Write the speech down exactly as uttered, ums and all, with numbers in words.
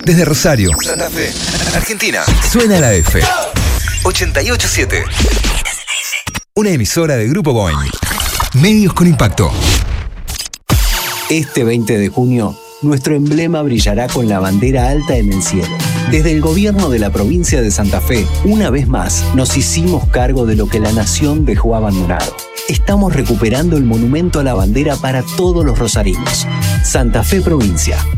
Desde Rosario, Santa Fe, Argentina, suena la F. ochenta y ocho siete. Una emisora de Grupo Boing. Medios con impacto. Este veinte de junio, nuestro emblema brillará con la bandera alta en el cielo. Desde el gobierno de la provincia de Santa Fe, una vez más, nos hicimos cargo de lo que la nación dejó abandonado. Estamos recuperando el monumento a la bandera para todos los rosarinos. Santa Fe Provincia,